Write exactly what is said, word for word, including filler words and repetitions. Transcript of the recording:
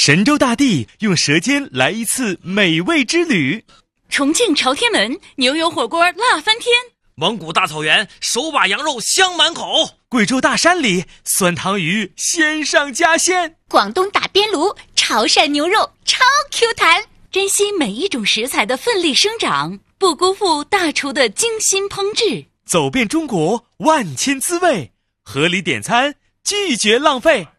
神州大地用舌尖来一次美味之旅。 重庆朝天门牛油火锅辣翻天， 蒙古大草原手把羊肉香满口， 贵州大山里酸汤鱼鲜上加鲜， 广东打边炉潮汕牛肉超 Q 弹。珍惜每一种食材的奋力生长，不辜负大厨的精心烹制。 走遍中国万千滋味，合理点餐，拒绝浪费。